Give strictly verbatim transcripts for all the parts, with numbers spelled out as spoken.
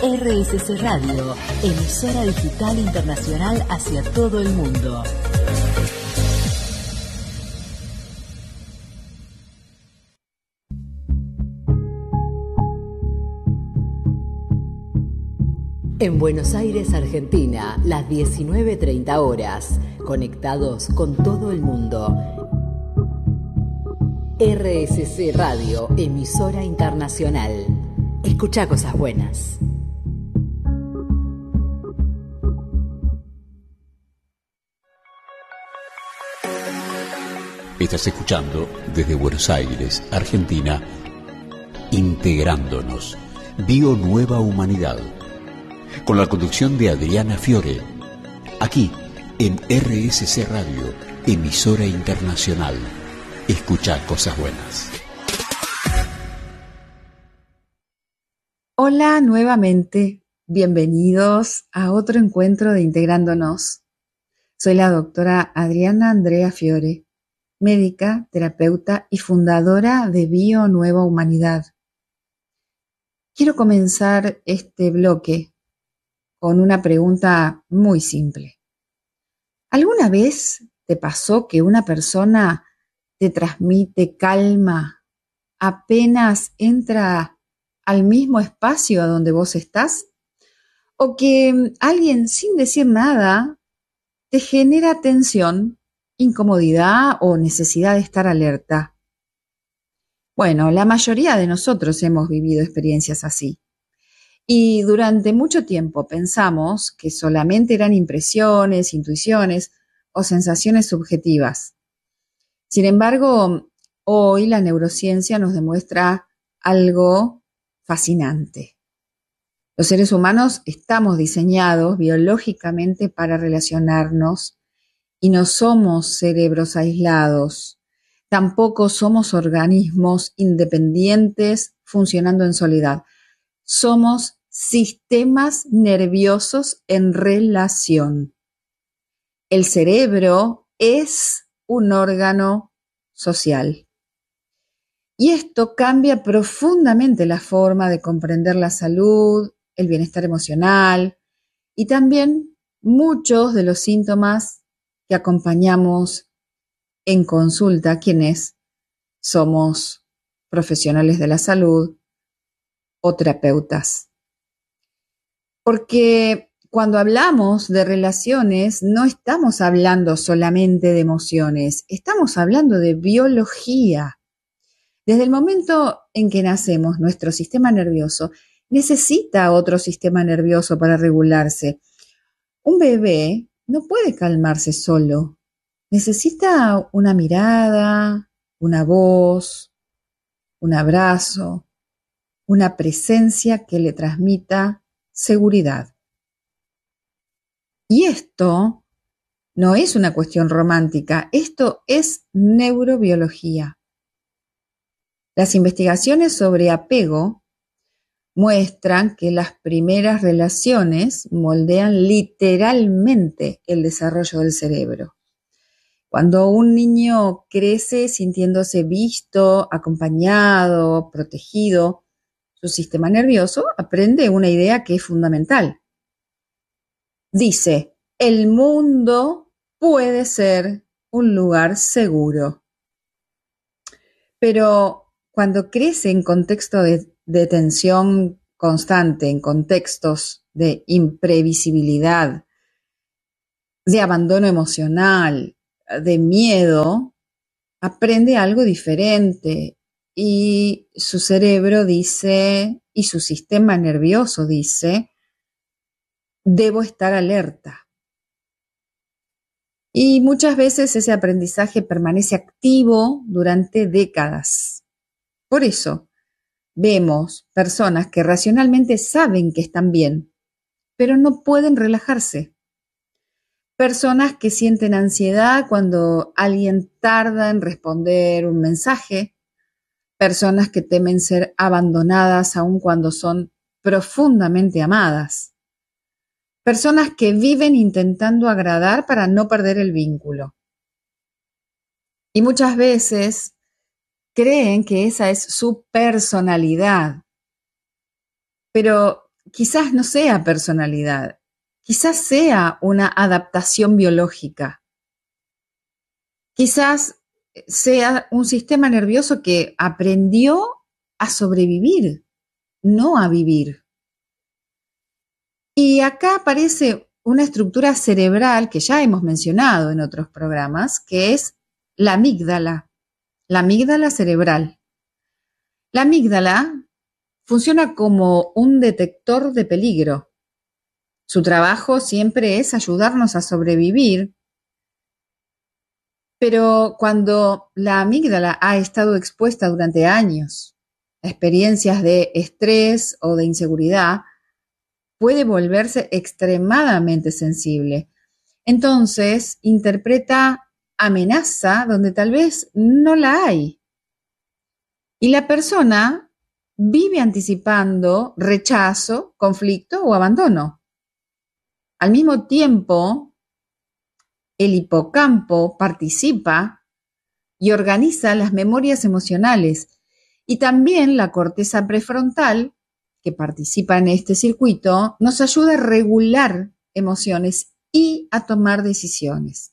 R S C Radio, emisora digital internacional hacia todo el mundo. En Buenos Aires, Argentina, las diecinueve treinta horas, conectados con todo el mundo. R S C Radio, emisora internacional. Escucha cosas buenas. Estás escuchando desde Buenos Aires, Argentina, Integrándonos, Bio Nueva Humanidad, con la conducción de Adriana Fiore, aquí en R S C Radio, emisora internacional. Escucha cosas buenas. Hola nuevamente, bienvenidos a otro encuentro de Integrándonos. Soy la doctora Adriana Andrea Fiore, médica, terapeuta y fundadora de Bio Nueva Humanidad. Quiero comenzar este bloque con una pregunta muy simple. ¿Alguna vez te pasó que una persona te transmite calma apenas entra al mismo espacio a donde vos estás? ¿O que alguien sin decir nada te genera tensión, incomodidad o necesidad de estar alerta? Bueno, la mayoría de nosotros hemos vivido experiencias así. Y durante mucho tiempo pensamos que solamente eran impresiones, intuiciones o sensaciones subjetivas. Sin embargo, hoy la neurociencia nos demuestra algo fascinante. Los seres humanos estamos diseñados biológicamente para relacionarnos y no somos cerebros aislados. Tampoco somos organismos independientes funcionando en soledad. Somos sistemas nerviosos en relación. El cerebro es un órgano social. Y esto cambia profundamente la forma de comprender la salud, el bienestar emocional y también muchos de los síntomas que acompañamos en consulta, quienes somos profesionales de la salud o terapeutas. Porque cuando hablamos de relaciones, no estamos hablando solamente de emociones, estamos hablando de biología. Desde el momento en que nacemos, nuestro sistema nervioso necesita otro sistema nervioso para regularse. Un bebé no puede calmarse solo. Necesita una mirada, una voz, un abrazo, una presencia que le transmita seguridad. Y esto no es una cuestión romántica, esto es neurobiología. Las investigaciones sobre apego muestran que las primeras relaciones moldean literalmente el desarrollo del cerebro. Cuando un niño crece sintiéndose visto, acompañado, protegido, su sistema nervioso aprende una idea que es fundamental. Dice, el mundo puede ser un lugar seguro. Pero cuando crece en contexto de, de tensión constante, en contextos de imprevisibilidad, de abandono emocional, de miedo, aprende algo diferente. Y su cerebro dice, y su sistema nervioso dice, debo estar alerta. Y muchas veces ese aprendizaje permanece activo durante décadas. Por eso vemos personas que racionalmente saben que están bien, pero no pueden relajarse. Personas que sienten ansiedad cuando alguien tarda en responder un mensaje. Personas que temen ser abandonadas aun cuando son profundamente amadas. Personas que viven intentando agradar para no perder el vínculo. Y muchas veces creen que esa es su personalidad. Pero quizás no sea personalidad, quizás sea una adaptación biológica, quizás sea un sistema nervioso que aprendió a sobrevivir, no a vivir. Y acá aparece una estructura cerebral que ya hemos mencionado en otros programas, que es la amígdala, la amígdala cerebral. La amígdala funciona como un detector de peligro. Su trabajo siempre es ayudarnos a sobrevivir, pero cuando la amígdala ha estado expuesta durante años a experiencias de estrés o de inseguridad, puede volverse extremadamente sensible. Entonces, interpreta amenaza donde tal vez no la hay. Y la persona vive anticipando rechazo, conflicto o abandono. Al mismo tiempo, el hipocampo participa y organiza las memorias emocionales, y también la corteza prefrontal, que participa en este circuito, nos ayuda a regular emociones y a tomar decisiones.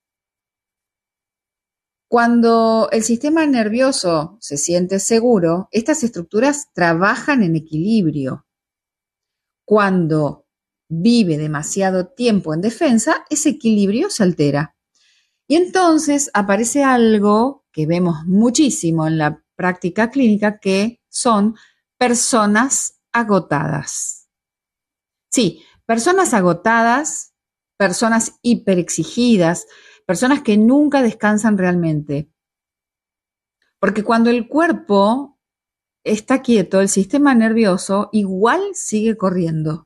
Cuando el sistema nervioso se siente seguro, estas estructuras trabajan en equilibrio. Cuando vive demasiado tiempo en defensa, ese equilibrio se altera. Y entonces aparece algo que vemos muchísimo en la práctica clínica, que son personas agotadas. Sí, personas agotadas, personas hiperexigidas, personas que nunca descansan realmente. Porque cuando el cuerpo está quieto, el sistema nervioso igual sigue corriendo.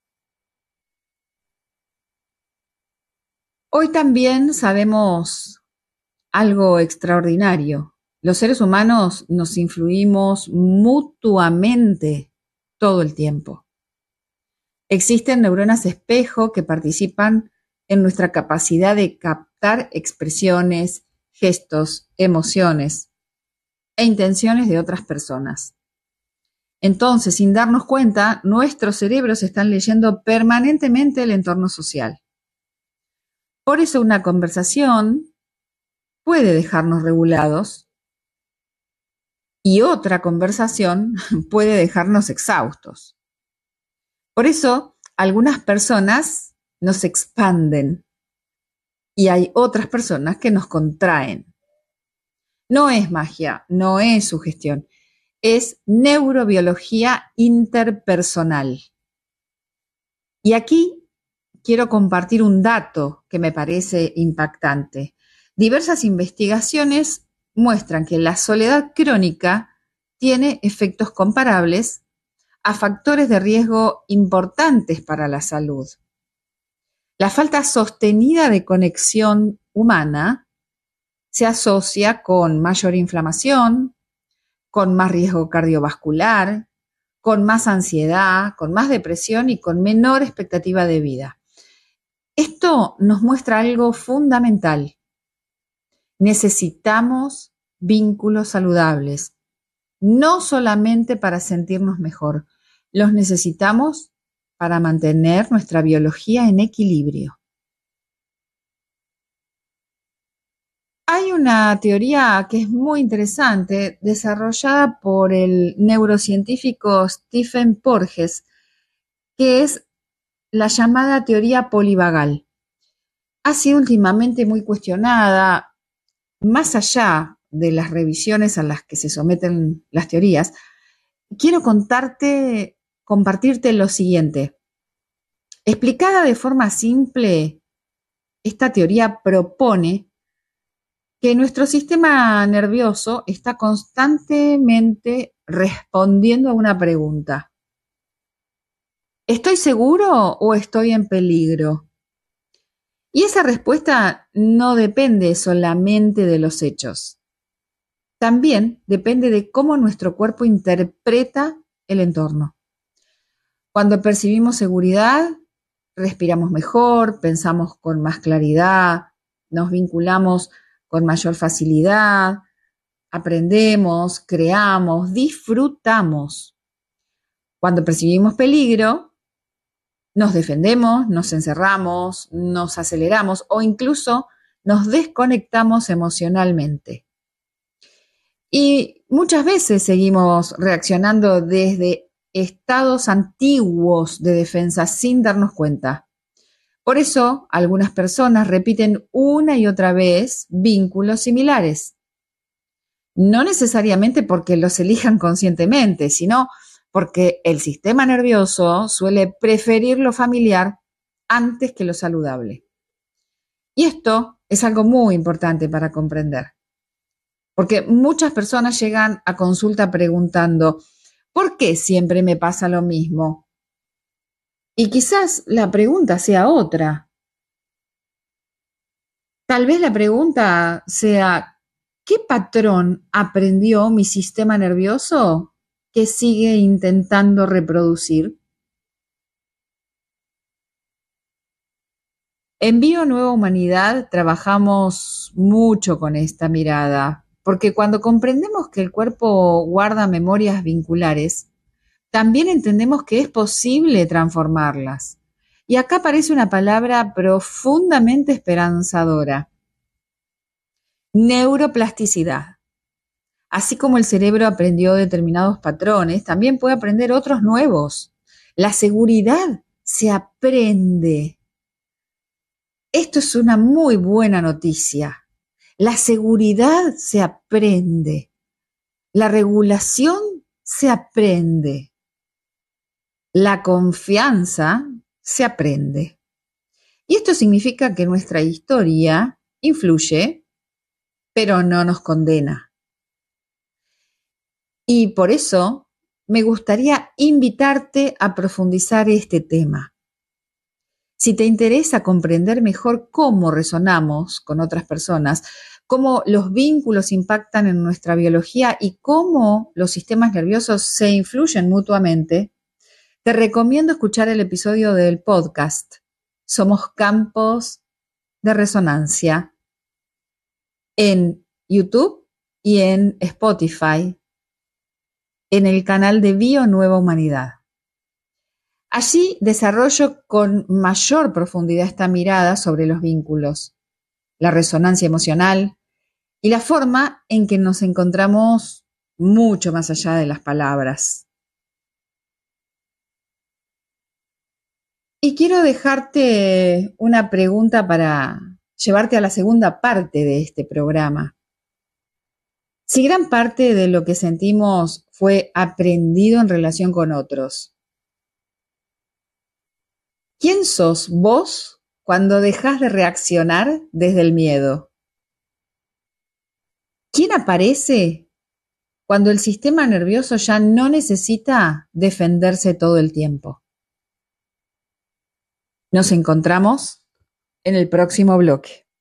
Hoy también sabemos algo extraordinario. Los seres humanos nos influimos mutuamente todo el tiempo. Existen neuronas espejo que participan en nuestra capacidad de captar expresiones, gestos, emociones e intenciones de otras personas. Entonces, sin darnos cuenta, nuestros cerebros están leyendo permanentemente el entorno social. Por eso una conversación puede dejarnos regulados y otra conversación puede dejarnos exhaustos. Por eso, algunas personas nos expanden y hay otras personas que nos contraen. No es magia, no es sugestión, es neurobiología interpersonal. Y aquí quiero compartir un dato que me parece impactante. Diversas investigaciones muestran que la soledad crónica tiene efectos comparables a factores de riesgo importantes para la salud. La falta sostenida de conexión humana se asocia con mayor inflamación, con más riesgo cardiovascular, con más ansiedad, con más depresión y con menor expectativa de vida. Esto nos muestra algo fundamental. Necesitamos vínculos saludables, no solamente para sentirnos mejor, los necesitamos para mantener nuestra biología en equilibrio. Hay una teoría que es muy interesante, desarrollada por el neurocientífico Stephen Porges, que es la llamada teoría polivagal. Ha sido últimamente muy cuestionada, más allá de las revisiones a las que se someten las teorías. Quiero contarte, compartirte lo siguiente. Explicada de forma simple, esta teoría propone que nuestro sistema nervioso está constantemente respondiendo a una pregunta. ¿Estoy seguro o estoy en peligro? Y esa respuesta no depende solamente de los hechos. También depende de cómo nuestro cuerpo interpreta el entorno. Cuando percibimos seguridad, respiramos mejor, pensamos con más claridad, nos vinculamos con mayor facilidad, aprendemos, creamos, disfrutamos. Cuando percibimos peligro, nos defendemos, nos encerramos, nos aceleramos o incluso nos desconectamos emocionalmente. Y muchas veces seguimos reaccionando desde estados antiguos de defensa sin darnos cuenta. Por eso, algunas personas repiten una y otra vez vínculos similares. No necesariamente porque los elijan conscientemente, sino porque el sistema nervioso suele preferir lo familiar antes que lo saludable. Y esto es algo muy importante para comprender, porque muchas personas llegan a consulta preguntando, ¿por qué siempre me pasa lo mismo? Y quizás la pregunta sea otra. Tal vez la pregunta sea, ¿qué patrón aprendió mi sistema nervioso que sigue intentando reproducir? En Bio Nueva Humanidad trabajamos mucho con esta mirada, porque cuando comprendemos que el cuerpo guarda memorias vinculares, también entendemos que es posible transformarlas. Y acá aparece una palabra profundamente esperanzadora: neuroplasticidad. Así como el cerebro aprendió determinados patrones, también puede aprender otros nuevos. La seguridad se aprende. Esto es una muy buena noticia. La seguridad se aprende. La regulación se aprende. La confianza se aprende. Y esto significa que nuestra historia influye, pero no nos condena. Y por eso me gustaría invitarte a profundizar este tema. Si te interesa comprender mejor cómo resonamos con otras personas, cómo los vínculos impactan en nuestra biología y cómo los sistemas nerviosos se influyen mutuamente, te recomiendo escuchar el episodio del podcast Somos Campos de Resonancia en YouTube y en Spotify, en el canal de Bio Nueva Humanidad. Allí desarrollo con mayor profundidad esta mirada sobre los vínculos, la resonancia emocional y la forma en que nos encontramos mucho más allá de las palabras. Y quiero dejarte una pregunta para llevarte a la segunda parte de este programa. Si gran parte de lo que sentimos fue aprendido en relación con otros, ¿quién sos vos cuando dejás de reaccionar desde el miedo? ¿Quién aparece cuando el sistema nervioso ya no necesita defenderse todo el tiempo? Nos encontramos en el próximo bloque.